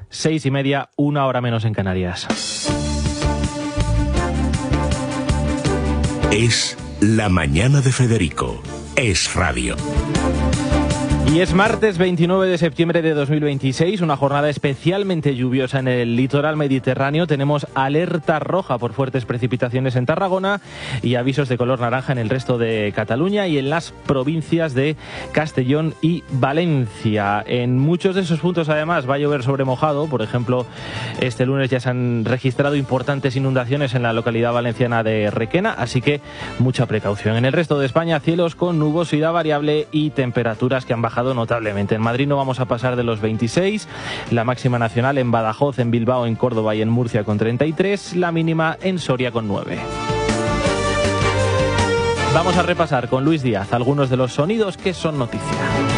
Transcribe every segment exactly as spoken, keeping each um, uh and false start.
seis y media, una hora menos en Canarias. Es la mañana de Federico. Es radio. Y es martes veintinueve de septiembre de dos mil veintiséis, una jornada especialmente lluviosa en el litoral mediterráneo. Tenemos alerta roja por fuertes precipitaciones en Tarragona y avisos de color naranja en el resto de Cataluña y en las provincias de Castellón y Valencia. En muchos de esos puntos, además, va a llover sobre mojado. Por ejemplo, este lunes ya se han registrado importantes inundaciones en la localidad valenciana de Requena, así que mucha precaución. En el resto de España, cielos con nubosidad variable y temperaturas que han bajado notablemente. En Madrid no vamos a pasar de los veintiséis, la máxima nacional en Badajoz, en Bilbao, en Córdoba y en Murcia con treinta y tres, la mínima en Soria con nueve. Vamos a repasar con Luis Díaz algunos de los sonidos que son noticia.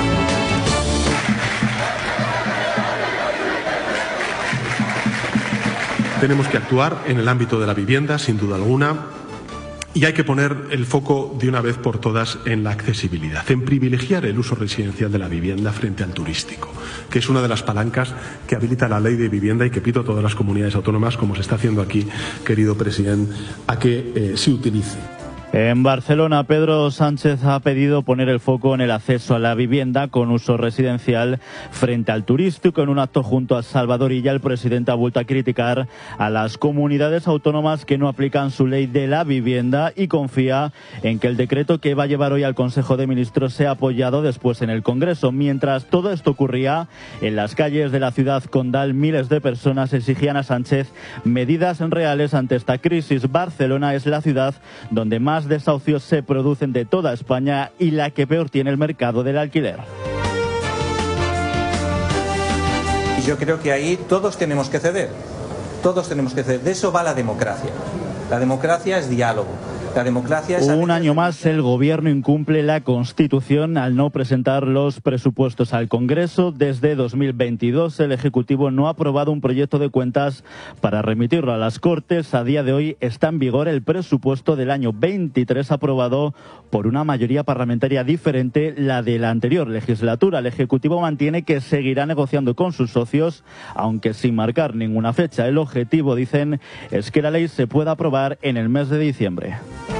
Tenemos que actuar en el ámbito de la vivienda, sin duda alguna. Y hay que poner el foco de una vez por todas en la accesibilidad, en privilegiar el uso residencial de la vivienda frente al turístico, que es una de las palancas que habilita la ley de vivienda y que pido a todas las comunidades autónomas, como se está haciendo aquí, querido presidente, a que eh, se utilice. En Barcelona, Pedro Sánchez ha pedido poner el foco en el acceso a la vivienda con uso residencial frente al turístico. En un acto junto a Salvador Illa, el presidente ha vuelto a criticar a las comunidades autónomas que no aplican su ley de la vivienda y confía en que el decreto que va a llevar hoy al Consejo de Ministros sea apoyado después en el Congreso. Mientras todo esto ocurría, en las calles de la ciudad condal, miles de personas exigían a Sánchez medidas reales ante esta crisis. Barcelona es la ciudad donde más desahucios se producen de toda España y la que peor tiene el mercado del alquiler. Yo creo que ahí todos tenemos que ceder, todos tenemos que ceder. De eso va la democracia. La democracia es diálogo. La democracia es... Un año más el Gobierno incumple la Constitución al no presentar los presupuestos al Congreso. Desde dos mil veintidós el Ejecutivo no ha aprobado un proyecto de cuentas para remitirlo a las Cortes. A día de hoy está en vigor el presupuesto del año veintitrés, aprobado por una mayoría parlamentaria diferente la de la anterior legislatura. El Ejecutivo mantiene que seguirá negociando con sus socios, aunque sin marcar ninguna fecha. El objetivo, dicen, es que la ley se pueda aprobar en el mes de diciembre.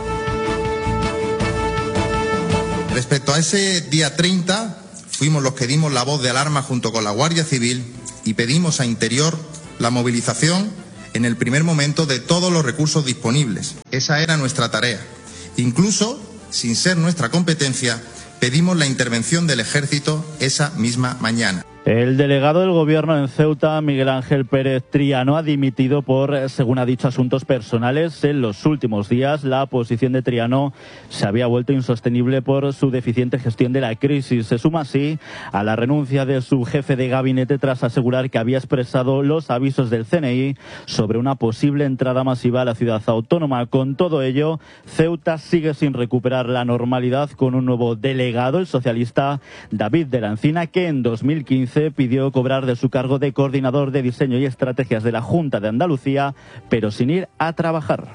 Respecto a ese día treinta, fuimos los que dimos la voz de alarma junto con la Guardia Civil y pedimos a Interior la movilización en el primer momento de todos los recursos disponibles. Esa era nuestra tarea. Incluso, sin ser nuestra competencia, pedimos la intervención del Ejército esa misma mañana. El delegado del Gobierno en Ceuta, Miguel Ángel Pérez Triano, ha dimitido por, según ha dicho, asuntos personales. En los últimos días, la posición de Triano se había vuelto insostenible por su deficiente gestión de la crisis. Se suma así a la renuncia de su jefe de gabinete tras asegurar que había expresado los avisos del C N I sobre una posible entrada masiva a la ciudad autónoma. Con todo ello, Ceuta sigue sin recuperar la normalidad con un nuevo delegado, el socialista David de la Encina, que en dos mil quince pidió cobrar de su cargo de coordinador de diseño y estrategias de la Junta de Andalucía, pero sin ir a trabajar.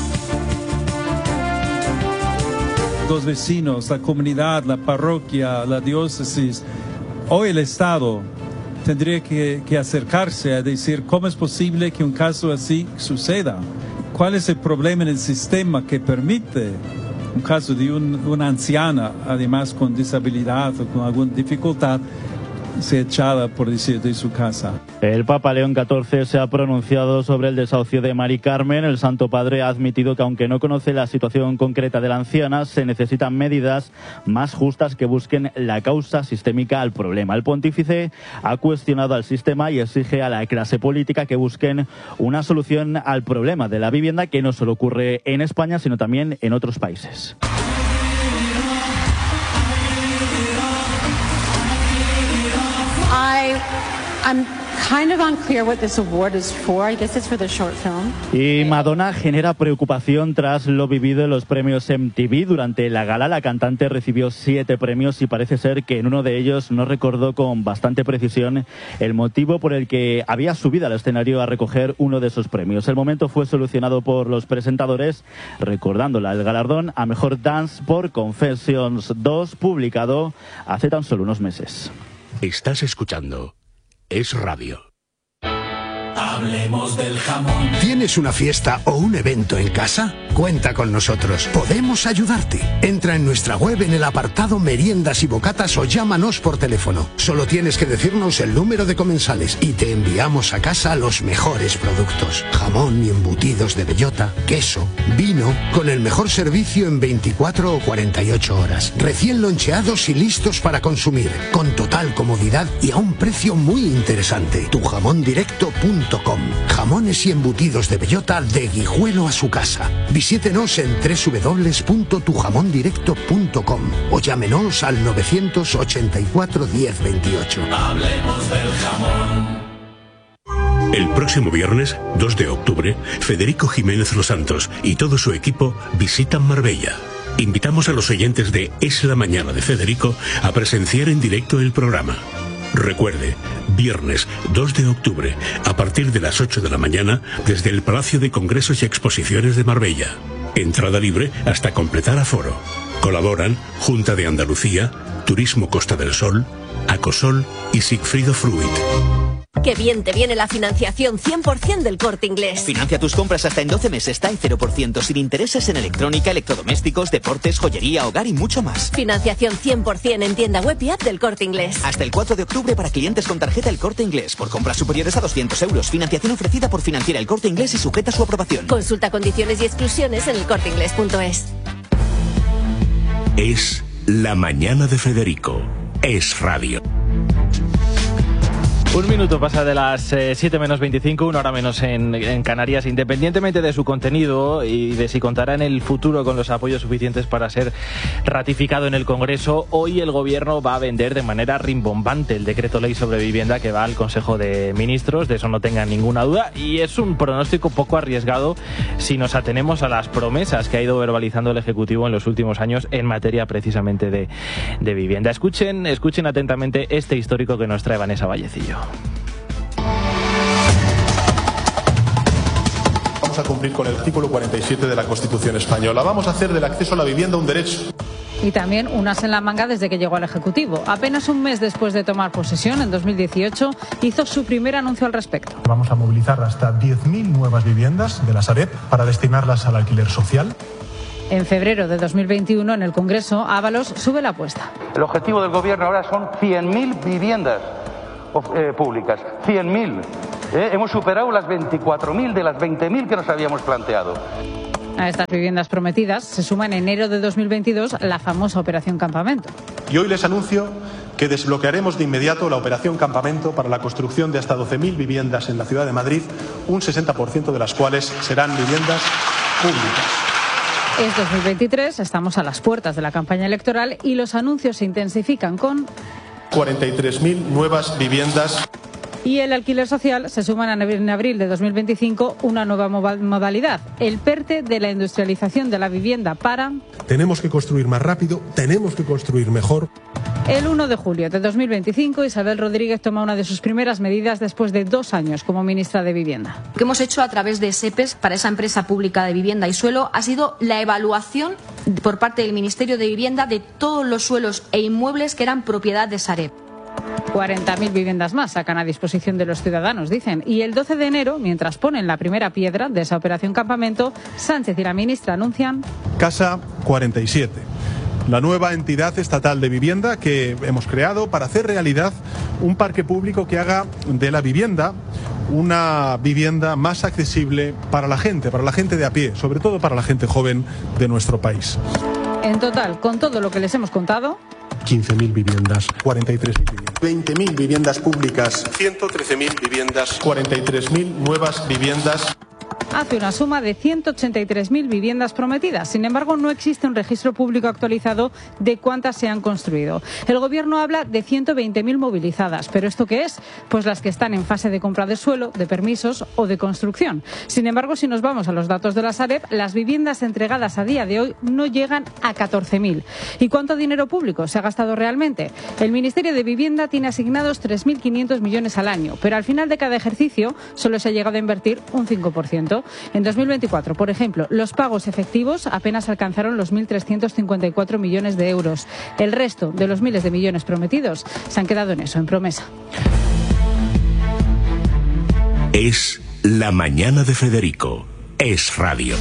Los vecinos, la comunidad, la parroquia, la diócesis, hoy el Estado tendría que, que acercarse a decir cómo es posible que un caso así suceda. ¿Cuál es el problema en el sistema que permite un caso de un, una anciana, además con disabilidad o con alguna dificultad, se echada, por decir, de su casa? El Papa León catorce se ha pronunciado sobre el desahucio de Mari Carmen. El Santo Padre ha admitido que, aunque no conoce la situación concreta de la anciana, se necesitan medidas más justas que busquen la causa sistémica al problema. El pontífice ha cuestionado al sistema y exige a la clase política que busquen una solución al problema de la vivienda, que no solo ocurre en España, sino también en otros países. I, I'm kind of unclear what this award is for. I guess it's for the short film. Y Madonna genera preocupación tras lo vivido en los premios M T V. Durante la gala, la cantante recibió siete premios y parece ser que en uno de ellos no recordó con bastante precisión el motivo por el que había subido al escenario a recoger uno de esos premios. El momento fue solucionado por los presentadores, recordándola el galardón a Mejor Dance por Confessions dos, publicado hace tan solo unos meses. Estás escuchando Es Radio. Hablemos del jamón. ¿Tienes una fiesta o un evento en casa? Cuenta con nosotros. Podemos ayudarte. Entra en nuestra web en el apartado meriendas y bocatas o llámanos por teléfono. Solo tienes que decirnos el número de comensales y te enviamos a casa los mejores productos. Jamón y embutidos de bellota, queso, vino, con el mejor servicio en veinticuatro o cuarenta y ocho horas. Recién loncheados y listos para consumir, con total comodidad y a un precio muy interesante. tu jamón directo punto com. Jamones y embutidos de bellota de Guijuelo a su casa. Visítenos en doble u doble u doble u punto tu jamón directo punto com o llámenos al novecientos ochenta y cuatro diez veintiocho. Hablemos del jamón. El próximo viernes, dos de octubre, Federico Jiménez Los Santos y todo su equipo visitan Marbella. Invitamos a los oyentes de Es la Mañana de Federico a presenciar en directo el programa. Recuerde, viernes dos de octubre, a partir de las ocho de la mañana, desde el Palacio de Congresos y Exposiciones de Marbella. Entrada libre hasta completar aforo. Colaboran Junta de Andalucía, Turismo Costa del Sol, Acosol y Sigfrido Fruit. Qué bien te viene la financiación cien por ciento del Corte Inglés. Financia tus compras hasta en doce meses, está en cero por ciento, sin intereses en electrónica, electrodomésticos, deportes, joyería, hogar y mucho más. Financiación cien por ciento en tienda web y app del Corte Inglés. Hasta el cuatro de octubre para clientes con tarjeta El Corte Inglés. Por compras superiores a doscientos euros. Financiación ofrecida por Financiera El Corte Inglés y sujeta a su aprobación. Consulta condiciones y exclusiones en el corte inglés punto es. Es la mañana de Federico. Es radio. Un minuto pasa de las eh, siete menos veinticinco, una hora menos en, en Canarias. Independientemente de su contenido y de si contará en el futuro con los apoyos suficientes para ser ratificado en el Congreso, hoy el Gobierno va a vender de manera rimbombante el decreto ley sobre vivienda que va al Consejo de Ministros, de eso no tengan ninguna duda, y es un pronóstico poco arriesgado si nos atenemos a las promesas que ha ido verbalizando el Ejecutivo en los últimos años en materia precisamente de, de vivienda. Escuchen, escuchen atentamente este histórico que nos trae Vanessa Vallecillo. Vamos a cumplir con el artículo cuarenta y siete de la Constitución española. Vamos a hacer del acceso a la vivienda un derecho. Y también unas en la manga desde que llegó al Ejecutivo. Apenas un mes después de tomar posesión, en dos mil dieciocho, hizo su primer anuncio al respecto. Vamos a movilizar hasta diez mil nuevas viviendas de la Sareb para destinarlas al alquiler social. En febrero de dos mil veintiuno, en el Congreso, Ábalos sube la apuesta. El objetivo del Gobierno ahora son cien mil viviendas eh, públicas. cien mil. Eh, hemos superado las veinticuatro mil de las veinte mil que nos habíamos planteado. A estas viviendas prometidas se suma en enero de dos mil veintidós la famosa Operación Campamento. Y hoy les anuncio que desbloquearemos de inmediato la Operación Campamento para la construcción de hasta doce mil viviendas en la ciudad de Madrid, un sesenta por ciento de las cuales serán viviendas públicas. Es dos mil veintitrés, estamos a las puertas de la campaña electoral y los anuncios se intensifican con cuarenta y tres mil nuevas viviendas. Y el alquiler social se suma en abril de dos mil veinticinco una nueva modalidad, el PERTE de la industrialización de la vivienda para... Tenemos que construir más rápido, tenemos que construir mejor. El uno de julio de dos mil veinticinco, Isabel Rodríguez toma una de sus primeras medidas después de dos años como ministra de Vivienda. Lo que hemos hecho a través de SEPES para esa empresa pública de vivienda y suelo ha sido la evaluación por parte del Ministerio de Vivienda de todos los suelos e inmuebles que eran propiedad de Sareb. cuarenta mil viviendas más sacan a disposición de los ciudadanos, dicen. Y el doce de enero, mientras ponen la primera piedra de esa Operación Campamento, Sánchez y la ministra anuncian... Casa cuarenta y siete. La nueva entidad estatal de vivienda que hemos creado para hacer realidad un parque público que haga de la vivienda una vivienda más accesible para la gente, para la gente de a pie, sobre todo para la gente joven de nuestro país. En total, con todo lo que les hemos contado... quince mil viviendas, cuarenta y tres mil viviendas, veinte mil viviendas públicas, ciento trece mil viviendas, cuarenta y tres mil nuevas viviendas. Hace una suma de ciento ochenta y tres mil viviendas prometidas. Sin embargo, no existe un registro público actualizado de cuántas se han construido. El Gobierno habla de ciento veinte mil movilizadas. ¿Pero esto qué es? Pues las que están en fase de compra de suelo, de permisos o de construcción. Sin embargo, si nos vamos a los datos de la Sareb, las viviendas entregadas a día de hoy no llegan a catorce mil. ¿Y cuánto dinero público se ha gastado realmente? El Ministerio de Vivienda tiene asignados tres mil quinientos millones al año, pero al final de cada ejercicio solo se ha llegado a invertir un cinco por ciento. En dos mil veinticuatro, por ejemplo, los pagos efectivos apenas alcanzaron los mil trescientos cincuenta y cuatro millones de euros. El resto de los miles de millones prometidos se han quedado en eso, en promesa. Es La mañana de Federico. Es radio.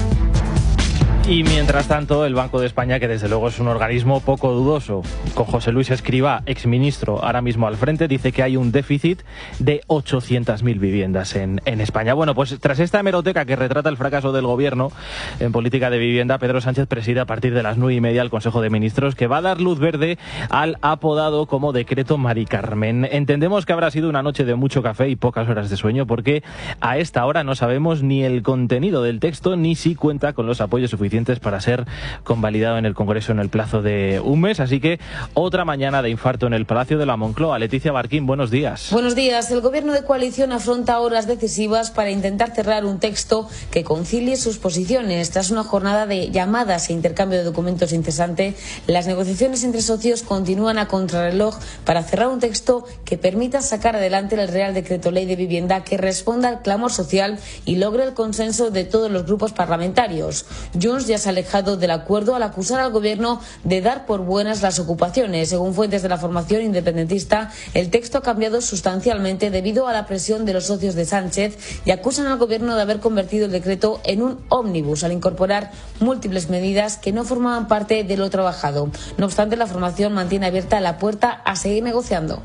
Y mientras tanto, el Banco de España, que desde luego es un organismo poco dudoso, con José Luis Escrivá, exministro, ahora mismo al frente, dice que hay un déficit de ochocientas mil viviendas en, en España. Bueno, pues tras esta hemeroteca que retrata el fracaso del gobierno en política de vivienda, Pedro Sánchez preside a partir de las nueve y media el Consejo de Ministros, que va a dar luz verde al apodado como decreto Mari Carmen. Entendemos que habrá sido una noche de mucho café y pocas horas de sueño, porque a esta hora no sabemos ni el contenido del texto, ni si cuenta con los apoyos suficientes para ser convalidado en el Congreso en el plazo de un mes. Así que otra mañana de infarto en el Palacio de la Moncloa. Leticia Barquín, buenos días. Buenos días. El gobierno de coalición afronta horas decisivas para intentar cerrar un texto que concilie sus posiciones. Tras una jornada de llamadas e intercambio de documentos incesante, las negociaciones entre socios continúan a contrarreloj para cerrar un texto que permita sacar adelante el Real Decreto Ley de Vivienda, que responda al clamor social y logre el consenso de todos los grupos parlamentarios. Junts ya se ha alejado del acuerdo al acusar al gobierno de dar por buenas las ocupaciones. Según fuentes de la formación independentista, el texto ha cambiado sustancialmente debido a la presión de los socios de Sánchez y acusan al gobierno de haber convertido el decreto en un ómnibus al incorporar múltiples medidas que no formaban parte de lo trabajado. No obstante, la formación mantiene abierta la puerta a seguir negociando.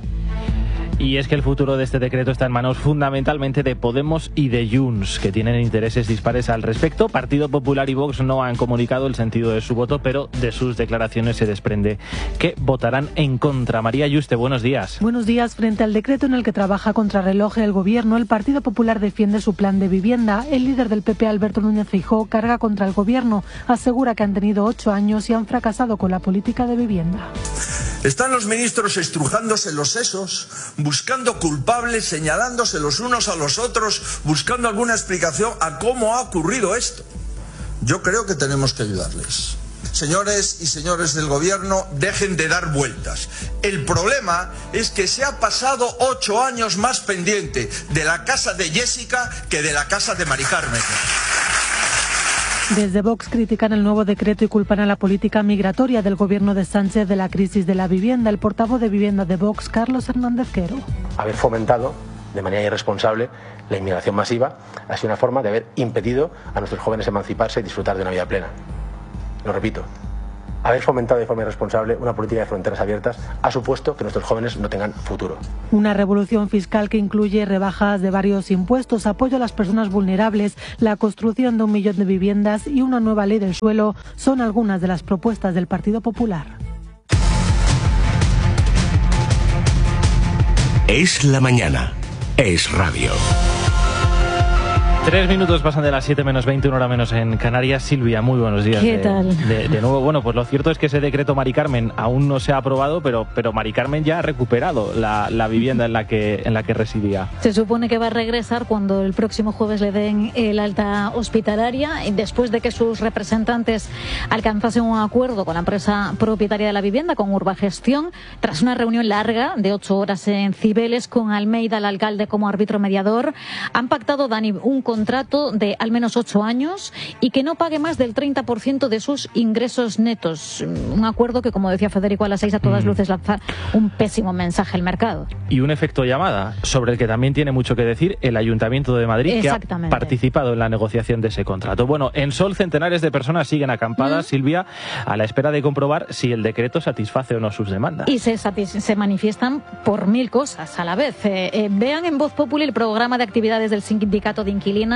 Y es que el futuro de este decreto está en manos fundamentalmente de Podemos y de Junts, que tienen intereses dispares al respecto. Partido Popular y Vox no han comunicado el sentido de su voto, pero de sus declaraciones se desprende que votarán en contra. María Yuste, buenos días. Buenos días. Frente al decreto en el que trabaja contrarreloj el gobierno, el Partido Popular defiende su plan de vivienda. El líder del P P, Alberto Núñez Feijóo, carga contra el gobierno. Asegura que han tenido ocho años y han fracasado con la política de vivienda. Están los ministros estrujándose los sesos, buscando culpables, señalándose los unos a los otros, buscando alguna explicación a cómo ha ocurrido esto. Yo creo que tenemos que ayudarles. Señores y señores del gobierno, dejen de dar vueltas. El problema es que se ha pasado ocho años más pendiente de la casa de Jessica que de la casa de Mari Carmen. Desde Vox critican el nuevo decreto y culpan a la política migratoria del gobierno de Sánchez de la crisis de la vivienda. El portavoz de vivienda de Vox, Carlos Hernández Quero. Haber fomentado de manera irresponsable la inmigración masiva ha sido una forma de haber impedido a nuestros jóvenes emanciparse y disfrutar de una vida plena. Lo repito. Haber fomentado de forma irresponsable una política de fronteras abiertas ha supuesto que nuestros jóvenes no tengan futuro. Una revolución fiscal que incluye rebajas de varios impuestos, apoyo a las personas vulnerables, la construcción de un millón de viviendas y una nueva ley del suelo son algunas de las propuestas del Partido Popular. Es la mañana. Es radio. Tres minutos pasan de las siete menos veinte, una hora menos en Canarias. Silvia, muy buenos días. ¿Qué de, tal? De, de nuevo, bueno, pues lo cierto es que ese decreto Mari Carmen aún no se ha aprobado, pero, pero Mari Carmen ya ha recuperado la, la vivienda en la que en la que residía. Se supone que va a regresar cuando el próximo jueves le den el alta hospitalaria, después de que sus representantes alcanzasen un acuerdo con la empresa propietaria de la vivienda, con Urbagestión, tras una reunión larga de ocho horas en Cibeles, con Almeida, el alcalde, como árbitro mediador. Han pactado, Dani, un contrato de al menos ocho años y que no pague más del treinta por ciento de sus ingresos netos. Un acuerdo que, como decía Federico a las seis, a todas luces lanza un pésimo mensaje al mercado. Y un efecto llamada, sobre el que también tiene mucho que decir el Ayuntamiento de Madrid, que ha participado en la negociación de ese contrato. Bueno, en Sol centenares de personas siguen acampadas, mm. Silvia, a la espera de comprobar si el decreto satisface o no sus demandas. Y se, se manifiestan por mil cosas a la vez. Eh, eh, vean en Voz Populi el programa de actividades del Sindicato de Inquilinos.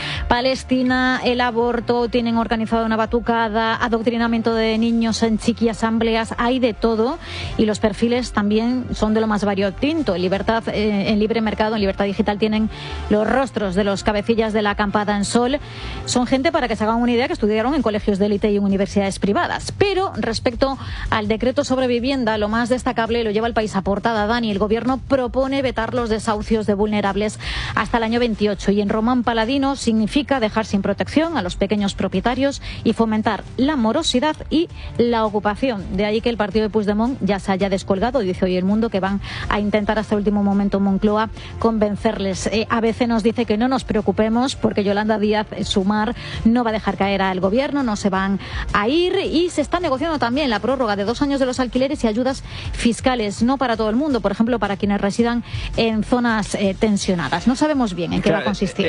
Palestina, el aborto, tienen organizado una batucada, adoctrinamiento de niños en chiqui asambleas, hay de todo, y los perfiles también son de lo más variopinto. En Libertad, eh, en Libre Mercado, en Libertad Digital, tienen los rostros de los cabecillas de la acampada en Sol. Son gente, para que se hagan una idea, que estudiaron en colegios de élite y en universidades privadas. Pero respecto al decreto sobre vivienda, lo más destacable, lo lleva el País a portada, Dani. El gobierno propone vetar los desahucios de vulnerables hasta el año veintiocho, y en Román Paladino significa dejar sin protección a los pequeños propietarios y fomentar la morosidad y la ocupación. De ahí que el partido de Puigdemont ya se haya descolgado, dice hoy El Mundo, que van a intentar hasta el último momento en Moncloa convencerles. Eh, A B C nos dice que no nos preocupemos porque Yolanda Díaz, Sumar, no va a dejar caer al gobierno, no se van a ir, y se está negociando también la prórroga de dos años de los alquileres y ayudas fiscales, no para todo el mundo, por ejemplo, para quienes residan en zonas eh, tensionadas. No sabemos bien en qué claro, va a consistir. Es que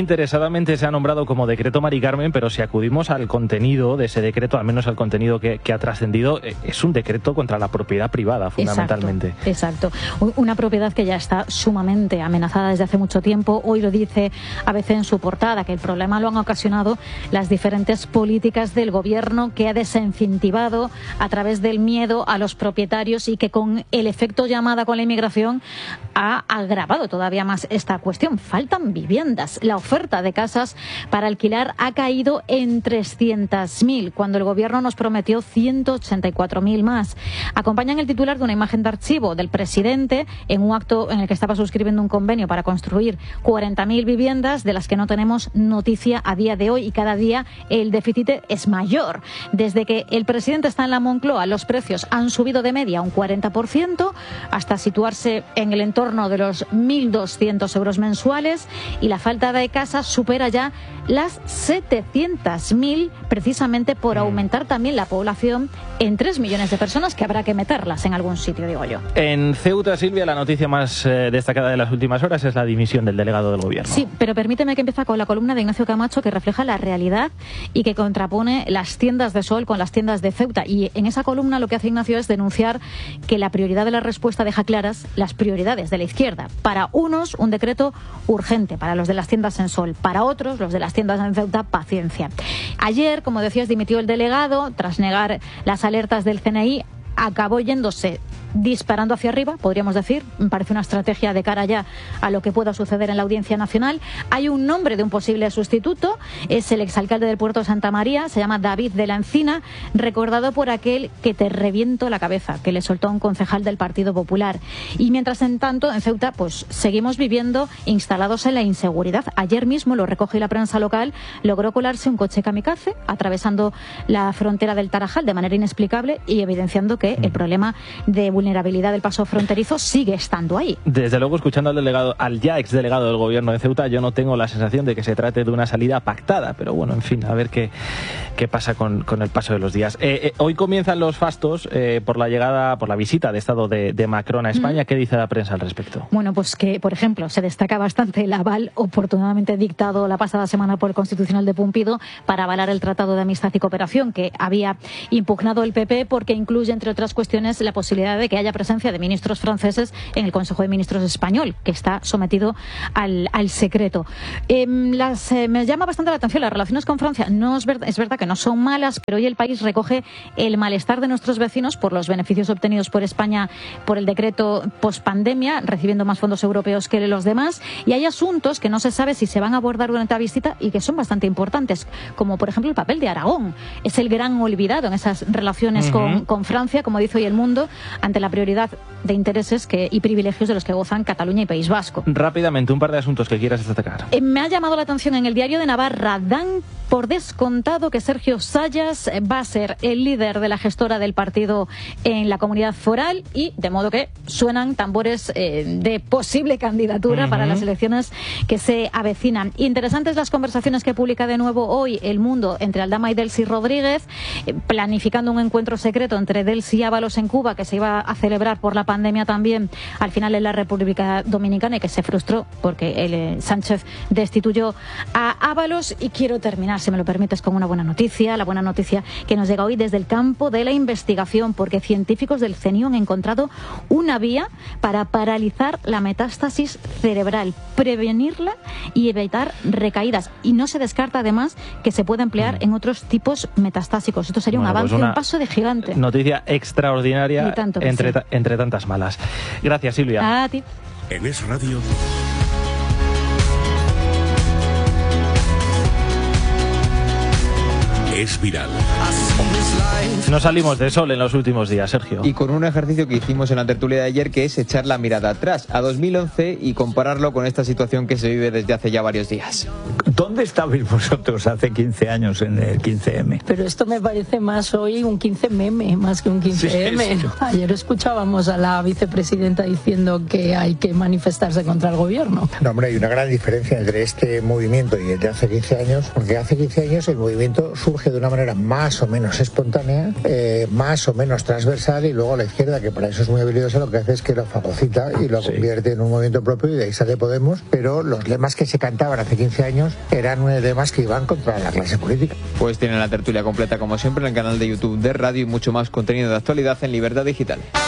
interesadamente se ha nombrado como decreto Mari Carmen, pero si acudimos al contenido de ese decreto, al menos al contenido que, que ha trascendido, es un decreto contra la propiedad privada, fundamentalmente. Exacto, exacto. Una propiedad que ya está sumamente amenazada desde hace mucho tiempo. Hoy lo dice A B C en su portada, que el problema lo han ocasionado las diferentes políticas del gobierno, que ha desincentivado a través del miedo a los propietarios y que con el efecto llamada con la inmigración ha agravado todavía más esta cuestión. Faltan viviendas. La oferta de casas para alquilar ha caído en trescientas mil, cuando el gobierno nos prometió ciento ochenta y cuatro mil más. Acompañan el titular de una imagen de archivo del presidente en un acto en el que estaba suscribiendo un convenio para construir cuarenta mil viviendas, de las que no tenemos noticia a día de hoy, y cada día el déficit es mayor. Desde que el presidente está en la Moncloa, los precios han subido de media un cuarenta por ciento hasta situarse en el entorno de los mil doscientos euros mensuales, y la falta de casas supera ya las setecientas mil, precisamente por aumentar también la población en tres millones de personas, que habrá que meterlas en algún sitio, digo yo. En Ceuta, Silvia, la noticia más eh, destacada de las últimas horas es la dimisión del delegado del gobierno. Sí, pero permíteme que empiece con la columna de Ignacio Camacho, que refleja la realidad y que contrapone las tiendas de Sol con las tiendas de Ceuta. Y en esa columna lo que hace Ignacio es denunciar que la prioridad de la respuesta deja claras las prioridades de la izquierda. Para unos, un decreto urgente, para los de las tiendas en Sol. Para otros, los de las tiendas en Ceuta, paciencia. Ayer, como decías, dimitió el delegado tras negar las alertas del C N I. Acabó yéndose disparando hacia arriba, podríamos decir. Me parece una estrategia de cara ya a lo que pueda suceder en la Audiencia Nacional. Hay un nombre de un posible sustituto, es el exalcalde del puerto de Santa María, se llama David de la Encina, recordado por aquel que te reviento la cabeza, que le soltó a un concejal del Partido Popular. Y mientras en tanto, en Ceuta, pues seguimos viviendo instalados en la inseguridad. Ayer mismo, lo recoge la prensa local, logró colarse un coche kamikaze atravesando la frontera del Tarajal de manera inexplicable y evidenciando que el problema de vulnerabilidad del paso fronterizo sigue estando ahí. Desde luego, escuchando al delegado, al ya exdelegado del gobierno de Ceuta, yo no tengo la sensación de que se trate de una salida pactada, pero bueno, en fin, a ver qué, qué pasa con, con el paso de los días. Eh, eh, hoy comienzan los fastos eh, por la llegada, por la visita de Estado de, de Macron a España. Mm. ¿Qué dice la prensa al respecto? Bueno, pues que, por ejemplo, se destaca bastante el aval oportunamente dictado la pasada semana por el Constitucional de Pumpido para avalar el Tratado de Amistad y Cooperación que había impugnado el P P, porque incluye, entre otras cuestiones, la posibilidad de que haya presencia de ministros franceses en el Consejo de Ministros español, que está sometido al, al secreto. Eh, las, eh, me llama bastante la atención las relaciones con Francia. No es, ver, es verdad que no son malas, pero hoy el país recoge el malestar de nuestros vecinos por los beneficios obtenidos por España por el decreto pospandemia, recibiendo más fondos europeos que los demás, y hay asuntos que no se sabe si se van a abordar durante la visita y que son bastante importantes, como por ejemplo el papel de Aragón. Es el gran olvidado en esas relaciones uh-huh. con, con Francia, como dice hoy El Mundo, ante la prioridad de intereses que, y privilegios de los que gozan Cataluña y País Vasco. Rápidamente, un par de asuntos que quieras destacar. Eh, me ha llamado la atención en el Diario de Navarra, dan por descontado que Sergio Sayas va a ser el líder de la gestora del partido en la comunidad foral, y de modo que suenan tambores eh, de posible candidatura uh-huh. para las elecciones que se avecinan. Interesantes las conversaciones que publica de nuevo hoy El Mundo entre Aldama y Delcy Rodríguez, eh, planificando un encuentro secreto entre Delcy y Ábalos en Cuba, que se iba a celebrar por la pandemia también al final en la República Dominicana, y que se frustró porque el, eh, Sánchez destituyó a Ábalos. Y quiero terminar, si me lo permites, con una buena noticia, la buena noticia que nos llega hoy desde el campo de la investigación, porque científicos del C E N I U han encontrado una vía para paralizar la metástasis cerebral, prevenirla y evitar recaídas, y no se descarta además que se pueda emplear en otros tipos metastásicos. Esto sería bueno, un avance, pues un paso de gigante. Noticia extraordinaria entre, sí. entre tantas malas. Gracias, Silvia. A ti. En Es Radio. Es viral. No salimos de sol en los últimos días, Sergio. Y con un ejercicio que hicimos en la tertulia de ayer, que es echar la mirada atrás, a dos mil once, y compararlo con esta situación que se vive desde hace ya varios días. ¿Dónde estabais vosotros hace quince años en el quince eme? Pero esto me parece más hoy un quince meme, más que un quince eme. Sí, ayer escuchábamos a la vicepresidenta diciendo que hay que manifestarse contra el gobierno. No, hombre, hay una gran diferencia entre este movimiento y el de hace quince años, porque hace quince años el movimiento surge surge de una manera más o menos espontánea, eh, más o menos transversal, y luego la izquierda, que para eso es muy habilidosa, lo que hace es que lo fagocita y lo sí. convierte en un movimiento propio, y de ahí sale Podemos, pero los lemas que se cantaban hace quince años eran lemas que iban contra la clase política. Pues tienen la tertulia completa como siempre en el canal de YouTube de Radio y mucho más contenido de actualidad en Libertad Digital.